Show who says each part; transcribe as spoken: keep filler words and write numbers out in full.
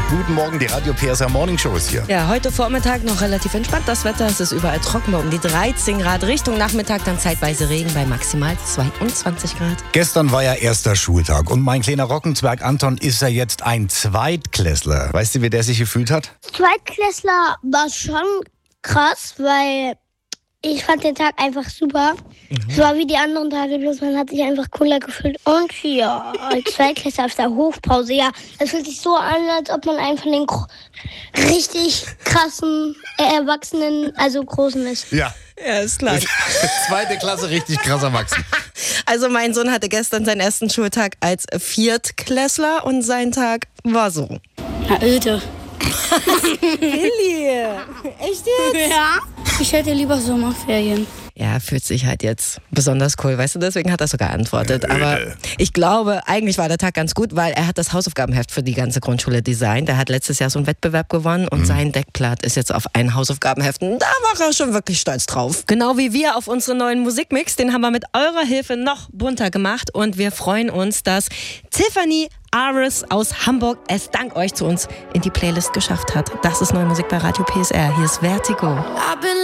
Speaker 1: Guten Morgen, die Radio P S R Morning Show ist hier.
Speaker 2: Ja, heute Vormittag noch relativ entspannt das Wetter. Es ist überall trocken, um die dreizehn Grad. Richtung Nachmittag dann zeitweise Regen bei maximal zweiundzwanzig Grad.
Speaker 1: Gestern war ja erster Schultag und mein kleiner Rockenzwerg Anton ist ja jetzt ein Zweitklässler. Weißt du, wie der sich gefühlt hat?
Speaker 3: Zweitklässler war schon krass, weil ich fand den Tag einfach super. Mhm. Es war wie die anderen Tage, bloß man hat sich einfach cooler gefühlt. Und ja, als Zweitklässler auf der Hofpause, ja, es fühlt sich so an, als ob man einen von den richtig krassen äh, Erwachsenen, also Großen ist.
Speaker 1: Ja.
Speaker 2: Ja, ist klar.
Speaker 1: Zweite Klasse, richtig krass erwachsen.
Speaker 2: Also mein Sohn hatte gestern seinen ersten Schultag als Viertklässler und sein Tag war so.
Speaker 3: Na, öde.
Speaker 2: Willi, echt jetzt?
Speaker 3: Ja. Ich hätte lieber Sommerferien.
Speaker 2: Ja, fühlt sich halt jetzt besonders cool, weißt du, deswegen hat er so geantwortet. Aber ich glaube, eigentlich war der Tag ganz gut, weil er hat das Hausaufgabenheft für die ganze Grundschule designt. Er hat letztes Jahr so einen Wettbewerb gewonnen und mhm. sein Deckblatt ist jetzt auf ein Hausaufgabenheft. Und da war er schon wirklich stolz drauf. Genau wie wir auf unseren neuen Musikmix, den haben wir mit eurer Hilfe noch bunter gemacht und wir freuen uns, dass Tiffany Aris aus Hamburg es dank euch zu uns in die Playlist geschafft hat. Das ist neue Musik bei Radio P S R. Hier ist Vertigo.